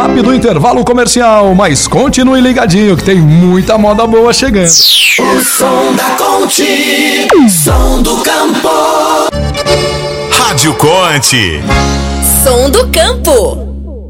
rápido intervalo comercial, mas continue ligadinho que tem muita moda boa chegando. O som da Conte, som do campo. Rádio Conte. Som do campo.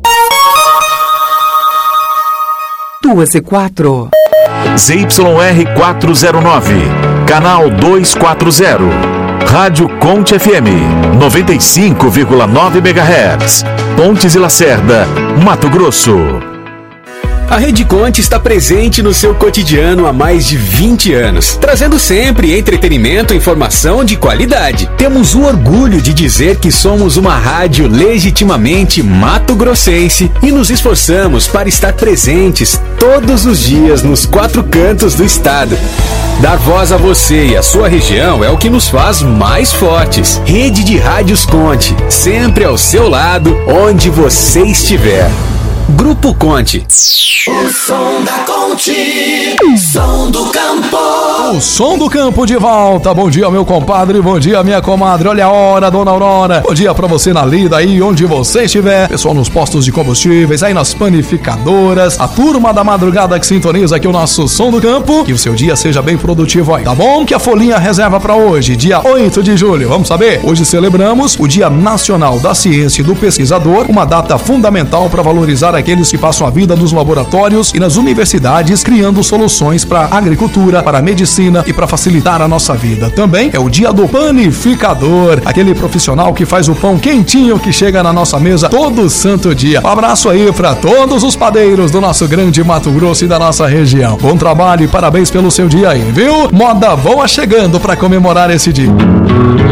2:04. ZYR 409, canal 240. Rádio Conte FM, 95,9 MHz. Pontes e Lacerda, Mato Grosso. A Rede Conte está presente no seu cotidiano há mais de 20 anos, trazendo sempre entretenimento e informação de qualidade. Temos o orgulho de dizer que somos uma rádio legitimamente mato-grossense e nos esforçamos para estar presentes todos os dias nos 4 cantos do estado. Dar voz a você e a sua região é o que nos faz mais fortes. Rede de Rádios Conte, sempre ao seu lado, onde você estiver. Grupo Conte. O som da Conte, som do campo. O som do campo de volta. Bom dia, meu compadre, bom dia, minha comadre. Olha a hora, dona Aurora. Bom dia pra você na lida aí, onde você estiver. Pessoal nos postos de combustíveis, aí nas panificadoras, a turma da madrugada que sintoniza aqui o nosso som do campo. Que o seu dia seja bem produtivo aí, tá bom? Que a folhinha reserva pra hoje, dia 8 de julho. Vamos saber? Hoje celebramos o Dia Nacional da Ciência e do Pesquisador, uma data fundamental para valorizar aqueles que passam a vida nos laboratórios e nas universidades criando soluções para a agricultura, para a medicina e para facilitar a nossa vida. Também é o dia do panificador, aquele profissional que faz o pão quentinho que chega na nossa mesa todo santo dia. Um abraço aí para todos os padeiros do nosso grande Mato Grosso e da nossa região. Bom trabalho e parabéns pelo seu dia aí, viu? Moda boa chegando para comemorar esse dia.